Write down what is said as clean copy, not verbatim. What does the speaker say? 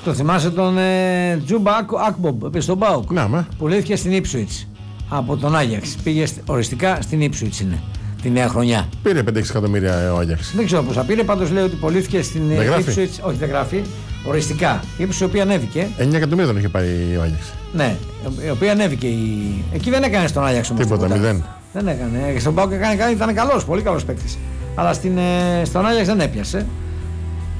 Το θυμάσαι τον Τζούμπα Ακμπομπ, στον ΠΑΟΚ. Πουλήθηκε στην Ipswich από τον Άγιαξ. Πήγε οριστικά στην Ipswich είναι. Τη νέα χρονιά. Πήρε 5-6 εκατομμύρια ο Άγιαξ. Δεν ξέρω πόσα πήρε, πάντως λέει ότι πωλήθηκε στην Ipswich. Όχι, δεν γράφει. Οριστικά. Η Ipswich η οποία ανέβηκε. 9 εκατομμύρια τον είχε πάρει ο Άγιαξ. Ναι, η οποία ανέβηκε. Εκεί δεν έκανε στον Άγιαξ όμως. Τίποτα, 0. Δεν έκανε. Στον ΠΑΟΚ ήταν καλός, πολύ καλός παίκτης. Αλλά στον Άγιαξ δεν έπιασε.